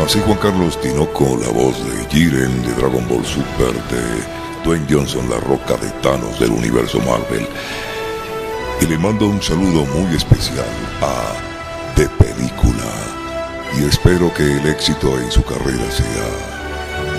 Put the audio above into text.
Así Juan Carlos Tinoco, la voz de Jiren de Dragon Ball Super, de Dwayne Johnson, la roca de Thanos del universo Marvel. Y le mando un saludo muy especial a De Película. Y espero que el éxito en su carrera sea